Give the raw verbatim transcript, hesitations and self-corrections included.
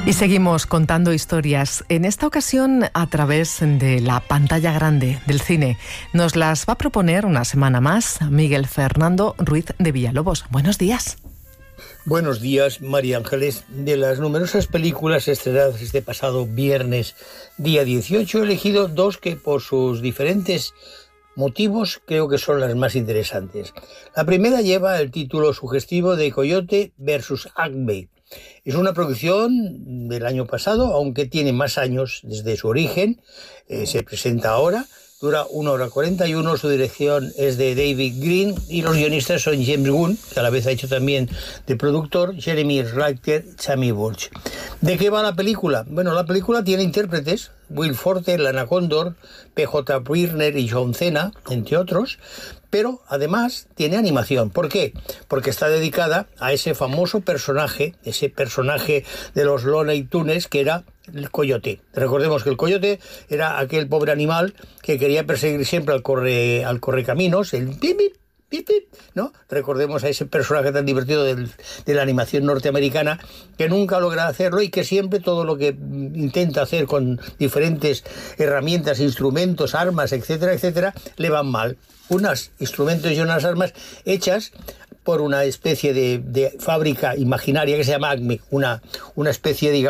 Y seguimos contando historias, en esta ocasión a través de la pantalla grande del cine. Nos las va a proponer una semana más Miguel Fernando Ruiz de Villalobos. Buenos días. Buenos días, María Ángeles. De las numerosas películas estrenadas este pasado viernes, día dieciocho, he elegido dos que por sus diferentes motivos creo que son las más interesantes. La primera lleva el título sugestivo de Coyote versus Acme. Es una producción del año pasado, aunque tiene más años desde su origen. Eh, se presenta ahora, dura una hora cuarenta y uno, su dirección es de David Green y los guionistas son James Gunn, que a la vez ha hecho también de productor, Jeremy Slater y Sammy Burch. ¿De qué va la película? Bueno, la película tiene intérpretes, Will Forte, Lana Condor, P J Werner y John Cena, entre otros, pero además tiene animación. ¿Por qué? Porque está dedicada a ese famoso personaje, ese personaje de los Looney Tunes que era el coyote. Recordemos que el coyote era aquel pobre animal que quería perseguir siempre al corre al correcaminos, el pip, pip, pip, pip, ¿no? Recordemos a ese personaje tan divertido del, de la animación norteamericana que nunca logra hacerlo y que siempre todo lo que intenta hacer con diferentes herramientas, instrumentos, armas, etcétera, etcétera, le van mal. Unos instrumentos y unas armas hechas por una especie de, de fábrica imaginaria que se llama Acme, una, una especie, digamos,